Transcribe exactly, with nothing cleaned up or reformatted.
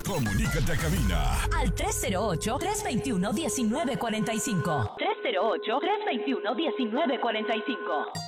Comunícate a cabina al tres cero ocho, tres dos uno, uno nueve cuatro cinco. tres cero ocho, tres dos uno, uno nueve cuatro cinco.